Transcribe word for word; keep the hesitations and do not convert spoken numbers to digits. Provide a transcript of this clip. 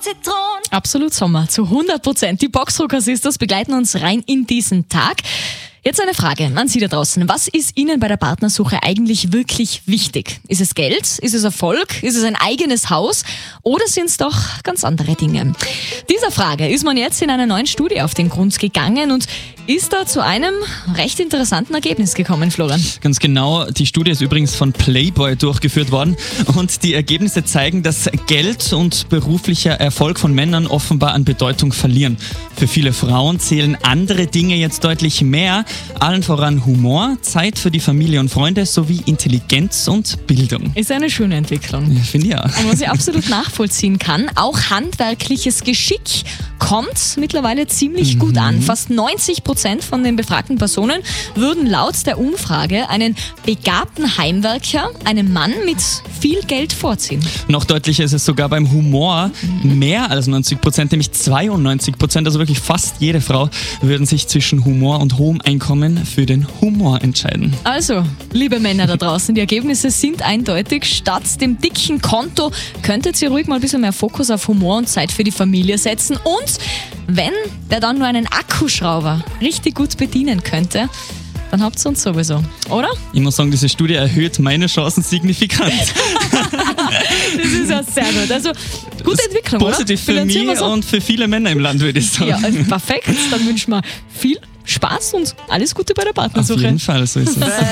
Zitron. Absolut Sommer, zu hundert Prozent. Die Boxdrucker Sisters begleiten uns rein in diesen Tag. Jetzt eine Frage an Sie da draußen. Was ist Ihnen bei der Partnersuche eigentlich wirklich wichtig? Ist es Geld? Ist es Erfolg? Ist es ein eigenes Haus? Oder sind es doch ganz andere Dinge? Dieser Frage ist man jetzt in einer neuen Studie auf den Grund gegangen und ist da zu einem recht interessanten Ergebnis gekommen, Florian. Ganz genau. Die Studie ist übrigens von Playboy durchgeführt worden und die Ergebnisse zeigen, dass Geld und beruflicher Erfolg von Männern offenbar an Bedeutung verlieren. Für viele Frauen zählen andere Dinge jetzt deutlich mehr, allen voran Humor, Zeit für die Familie und Freunde sowie Intelligenz und Bildung. Ist eine schöne Entwicklung. Ja, finde ich auch. Und was ich absolut nachvollziehen kann, auch handwerkliches Geschick kommt mittlerweile ziemlich gut an. Fast neunzig Prozent von den befragten Personen würden laut der Umfrage einen begabten Heimwerker, einen Mann mit viel Geld vorziehen. Noch deutlicher ist es sogar beim Humor. Mehr als neunzig Prozent, nämlich zweiundneunzig Prozent, also wirklich fast jede Frau, würden sich zwischen Humor und hohem Einkommen für den Humor entscheiden. Also, liebe Männer da draußen, die Ergebnisse sind eindeutig. Statt dem dicken Konto könntet ihr ruhig mal ein bisschen mehr Fokus auf Humor und Zeit für die Familie setzen. Und wenn der dann nur einen Akkuschrauber richtig gut bedienen könnte, dann habt ihr uns sowieso, oder? Ich muss sagen, diese Studie erhöht meine Chancen signifikant. Das ist ja sehr gut. Also, gute Entwicklung, Positiv oder? für mich so. und für viele Männer im Land, würde ich sagen. Ja, also perfekt. Dann wünschen wir viel Spaß und alles Gute bei der Auf Partnersuche. jeden Fall, so ist es.